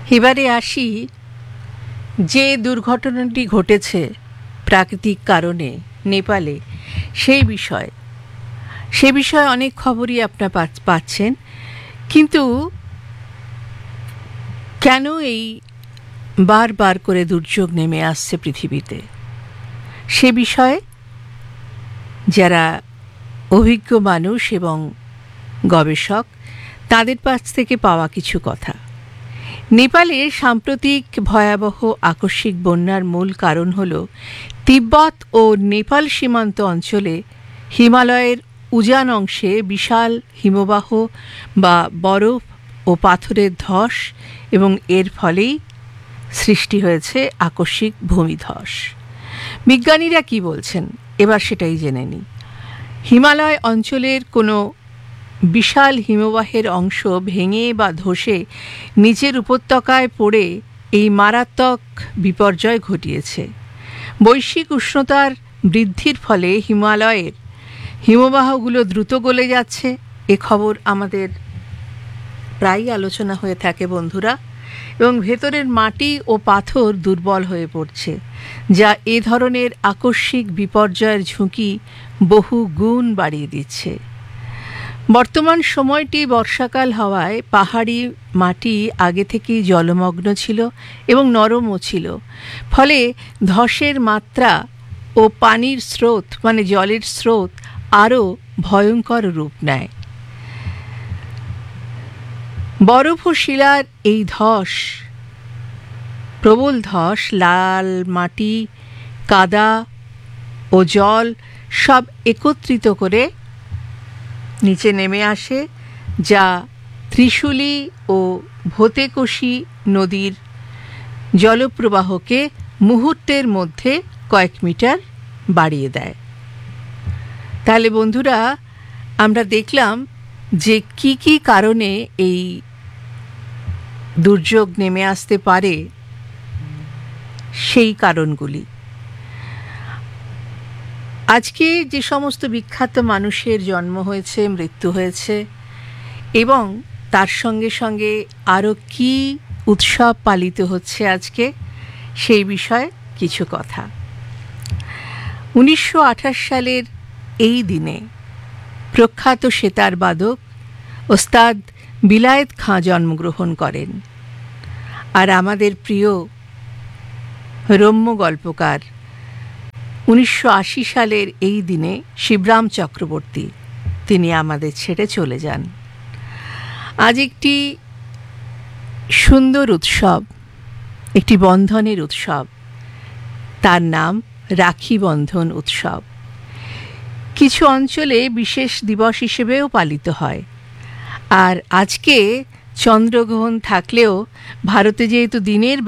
এবারে আসি, যে দুর্ঘটনাটি ঘটেছে প্রাকৃতিক কারণে নেপালে, সে বিষয়ে অনেক খবরই আপনারা পাচ্ছেন, কিন্তু কেন এই বারবার করে দুর্যোগ নেমে আসছে পৃথিবীতে, সে বিষয়ে যারা অভিজ্ঞ মানুষ এবং গবেষক তাদের কাছ থেকে পাওয়া কিছু কথা। নেপালে সাম্প্রতিক ভয়াবহ আকস্মিক বন্যার মূল কারণ হল তিব্বত ও নেপাল সীমান্ত অঞ্চলে হিমালয়ের উজান অংশে বিশাল হিমবাহ বা বরফ ও পাথরের ধস, এবং এর ফলেই সৃষ্টি হয়েছে আকস্মিক ভূমিধস। বিজ্ঞানীরা কি বলছেন এবার সেটাই জেনে নিই। হিমালয় অঞ্চলের কোনো বিশাল হিমবাহের অংশ ভেঙে বা ধসে নিচের উপত্যকায় পড়ে এই মারাত্মক বিপর্যয় ঘটিয়েছে। বৈশ্বিক উষ্ণতার বৃদ্ধির ফলে হিমালয়ের হিমবাহগুলো দ্রুত গলে যাচ্ছে, এ খবর আমাদের প্রায়ই আলোচনা হয়ে থাকে বন্ধুরা, এবং ভেতরের মাটি ও পাথর দুর্বল হয়ে পড়ছে, যা এ ধরনের আকস্মিক বিপর্যয়ের ঝুঁকি বহু গুণ বাড়িয়ে দিচ্ছে। বর্তমান সময়টি বর্ষাকাল হওয়ায় পাহাড়ি মাটি আগে থেকেই জলমগ্ন ছিল এবং নরমও ছিল, ফলে ধসের মাত্রা ও পানির স্রোত মানে জলের স্রোত আরও ভয়ঙ্কর রূপ নেয়। বরফ ও শিলার এই প্রবল ধস লাল মাটি, কাদা ও জল সব একত্রিত করে নিচে নেমে আসে, যা ত্রিশূলী ও ভোতেকোশি নদীর জলপ্রবাহকে মুহূর্তের মধ্যে কয়েক মিটার বাড়িয়ে দেয়। তাহলে বন্ধুরা, আমরা দেখলাম যে কি কি কারণে এই দুর্যোগ নেমে আসতে পারে, সেই কারণগুলি। আজকে যে সমস্ত বিখ্যাত মানুষের জন্ম হয়েছে, মৃত্যু হয়েছে, এবং তার সঙ্গে সঙ্গে আরও কি উৎসব পালিত হচ্ছে আজকে, সেই বিষয়ে কিছু কথা। 1928 সালের এই দিনে প্রখ্যাত সেতার বাদক ওস্তাদ বিলায়েত খাঁ জন্মগ্রহণ করেন, আর আমাদের প্রিয় রম্য গল্পকার 1980 সালের এই দিনে শিবরাম চক্রবর্তী, তিনি আমাদের ছেড়ে চলে যান। আজ একটি সুন্দর উৎসব, একটি বন্ধনের উৎসব, তার নাম রাখি বন্ধন উৎসব। কিছু অঞ্চলে বিশেষ দিবস হিসেবেও পালিত হয়। আর আজকে চন্দ্রগ্রহণ থাকলেও ভারতে যেহেতু দিনের